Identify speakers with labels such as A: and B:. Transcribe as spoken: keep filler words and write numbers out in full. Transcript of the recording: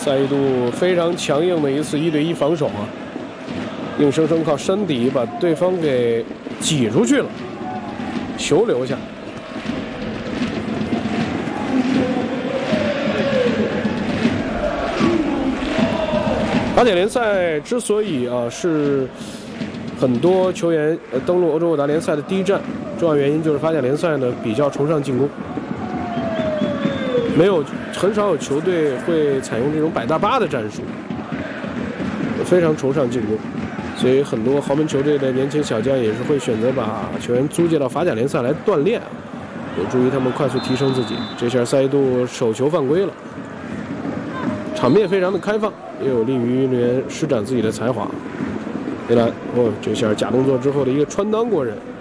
A: 赛义度非常强硬的一次一对一防守啊，硬生生靠身底把对方给挤出去了，球留下。法甲联赛之所以啊是很多球员呃登陆欧洲沃达联赛的第一站，重要原因就是法甲联赛呢比较崇尚进攻，没有很少有球队会采用这种百大巴的战术，非常崇尚进攻，所以很多豪门球队的年轻小将也是会选择把球员租借到法甲联赛来锻炼，有助于他们快速提升自己。这下赛义度手球犯规了，场面非常的开放，也有利于运动员施展自己的才华。梅兰，哦，这下假动作之后的一个穿裆过人。